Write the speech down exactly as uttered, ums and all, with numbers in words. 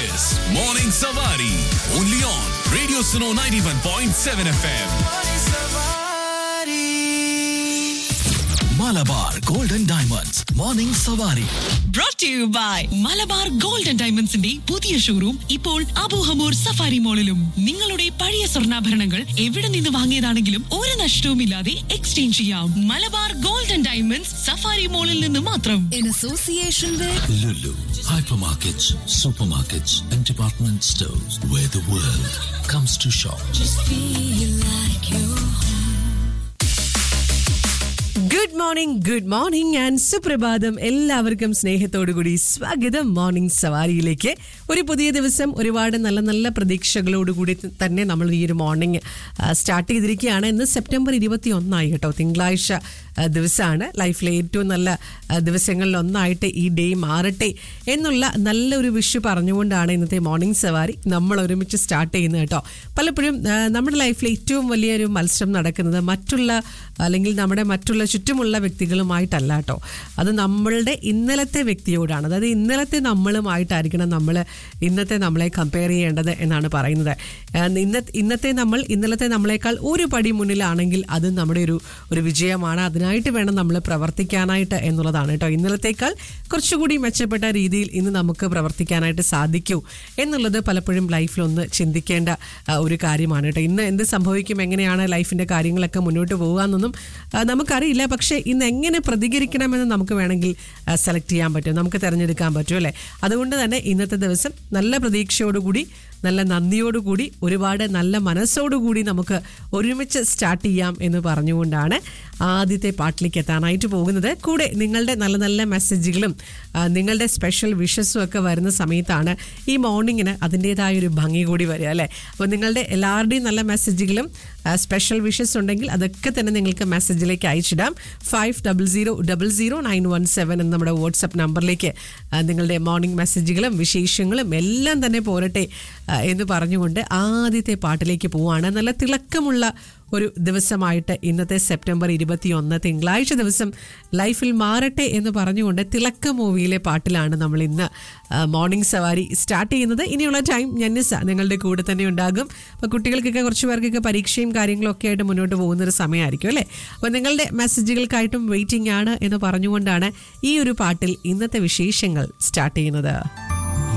is Morning Savari. Only on Radio Suno ninety-one point seven F M. Malabar Golden Diamonds. Morning Savari. Brought to you by Malabar gold and ഡയമണ്ട്സിന്റെ പുതിയ showroom ഇപ്പോൾ അബു ഹമൂർ safari മോളിലും. നിങ്ങളുടെ പഴയ സ്വർണ്ണാഭരണങ്ങൾ എവിടെ നിന്ന് വാങ്ങിയതാണെങ്കിലും ഒരു നഷ്ടവുമില്ലാതെ exchange ചെയ്യാം. Malabar gold and diamonds safari മോളിൽ നിന്ന് മാത്രം. In association with Lulu. Hypermarkets, supermarkets and department stores where the world comes to shop. just feel like you're good morning good morning and സുപ്രഭാതം. എല്ലാവർക്കും സ്നേഹത്തോടു കൂടി സ്വാഗതം മോർണിംഗ് സവാരിയിലേക്ക്. ഒരു പുതിയ ദിവസം, ഒരുപാട് നല്ല നല്ല പ്രതീക്ഷകളോടുകൂടി തന്നെ നമ്മൾ ഈ ഒരു മോർണിംഗ് സ്റ്റാർട്ട് ചെയ്തിരിക്കുകയാണ്. ഇന്ന് സെപ്റ്റംബർ ഇരുപത്തി ഒന്നായി കേട്ടോ, തിങ്കളാഴ്ച ദിവസമാണ്. ലൈഫിലെ ഏറ്റവും നല്ല ദിവസങ്ങളിൽ ഒന്നായിട്ട് ഈ ഡേ മാറട്ടെ എന്നുള്ള നല്ലൊരു വിഷ് പറഞ്ഞുകൊണ്ടാണ് ഇന്നത്തെ മോർണിംഗ് സവാരി നമ്മൾ ഒരുമിച്ച് സ്റ്റാർട്ട് ചെയ്യുന്നത് കേട്ടോ. പലപ്പോഴും നമ്മുടെ ലൈഫിൽ ഏറ്റവും വലിയൊരു മത്സരം നടക്കുന്നത് മറ്റുള്ള അല്ലെങ്കിൽ നമ്മുടെ മറ്റുള്ള ചുറ്റുമുള്ള വ്യക്തികളുമായിട്ടല്ല കേട്ടോ, അത് നമ്മളുടെ ഇന്നലത്തെ വ്യക്തിയോടാണ്. അതായത് ഇന്നലത്തെ നമ്മളുമായിട്ടായിരിക്കണം നമ്മൾ ഇന്നത്തെ നമ്മളെ കമ്പയർ ചെയ്യേണ്ടത് എന്നാണ് പറയുന്നത്. ഇന്ന ഇന്നത്തെ നമ്മൾ ഇന്നലത്തെ നമ്മളെക്കാൾ ഒരു പടി മുന്നിലാണെങ്കിൽ അത് നമ്മുടെ ഒരു ഒരു വിജയമാണ്. അതിനായിട്ട് വേണം നമ്മൾ പ്രവർത്തിക്കാനായിട്ട് എന്നുള്ളതാണ് കേട്ടോ. ഇന്നലത്തേക്കാൾ കുറച്ചുകൂടി മെച്ചപ്പെട്ട രീതിയിൽ ഇന്ന് നമുക്ക് പ്രവർത്തിക്കാനായിട്ട് സാധിക്കൂ എന്നുള്ളത് പലപ്പോഴും ലൈഫിലൊന്ന് ചിന്തിക്കേണ്ട ഒരു കാര്യമാണ് കേട്ടോ. ഇന്ന് എന്ത് സംഭവിക്കും, എങ്ങനെയാണ് ലൈഫിൻ്റെ കാര്യങ്ങളൊക്കെ മുന്നോട്ട് പോകുക എന്നൊന്നും നമുക്കറിയില്ല. പക്ഷേ ഇന്ന് എങ്ങനെ പ്രതികരിക്കണമെന്ന് നമുക്ക് വേണമെങ്കിൽ സെലക്ട് ചെയ്യാൻ പറ്റും, നമുക്ക് തിരഞ്ഞെടുക്കാൻ പറ്റും അല്ലേ. അതുകൊണ്ട് തന്നെ ഇന്നത്തെ ദിവസം നല്ല പ്രതീക്ഷയോടുകൂടി, നല്ല നന്ദിയോടുകൂടി, ഒരുപാട് നല്ല മനസ്സോടുകൂടി നമുക്ക് ഒരുമിച്ച് സ്റ്റാർട്ട് ചെയ്യാം എന്ന് പറഞ്ഞുകൊണ്ടാണ് ആദ്യത്തെ പാട്ടിലേക്ക് എത്താനായിട്ട് പോകുന്നത്. കൂടെ നിങ്ങളുടെ നല്ല നല്ല മെസ്സേജുകളും നിങ്ങളുടെ സ്പെഷ്യൽ വിഷസും ഒക്കെ വരുന്ന സമയത്താണ് ഈ മോർണിംഗിന് അതിൻ്റേതായ ഒരു ഭംഗി കൂടി വരിക അല്ലേ. അപ്പോൾ നിങ്ങളുടെ എല്ലാവരുടെയും നല്ല മെസ്സേജുകളും സ്പെഷ്യൽ വിഷസ് ഉണ്ടെങ്കിൽ അതൊക്കെ തന്നെ നിങ്ങൾക്ക് മെസ്സേജിലേക്ക് അയച്ചിടാം. Five double zero double zero nine one seven എന്ന നമ്മുടെ വാട്സപ്പ് നമ്പറിലേക്ക് നിങ്ങളുടെ മോർണിംഗ് മെസ്സേജുകളും വിശേഷങ്ങളും എല്ലാം തന്നെ പോരട്ടെ എന്ന് പറഞ്ഞുകൊണ്ട് ആദ്യത്തെ പാട്ടിലേക്ക് പോവാണ്. നല്ല തിളക്കമുള്ള ഒരു ദിവസമായിട്ട് ഇന്നത്തെ സെപ്റ്റംബർ ഇരുപത്തി ഒന്ന് തിങ്കളാഴ്ച ദിവസം ലൈഫിൽ മാറട്ടെ എന്ന് പറഞ്ഞുകൊണ്ട് തിളക്ക മൂവിയിലെ പാട്ടിലാണ് നമ്മൾ ഇന്ന് മോർണിംഗ് സവാരി സ്റ്റാർട്ട് ചെയ്യുന്നത്. ഇനിയുള്ള ടൈം ഞന്നിസ നിങ്ങളുടെ കൂടെ തന്നെ ഉണ്ടാകും. അപ്പോൾ കുട്ടികൾക്കൊക്കെ കുറച്ച് പേർക്കൊക്കെ പരീക്ഷയും കാര്യങ്ങളും ഒക്കെ ആയിട്ട് മുന്നോട്ട് പോകുന്നൊരു സമയമായിരിക്കും അല്ലേ. അപ്പോൾ നിങ്ങളുടെ മെസ്സേജുകൾക്കായിട്ടും വെയിറ്റിംഗ് ആണ് എന്ന് പറഞ്ഞുകൊണ്ടാണ് ഈ ഒരു പാട്ടിൽ ഇന്നത്തെ വിശേഷങ്ങൾ സ്റ്റാർട്ട് ചെയ്യുന്നത്.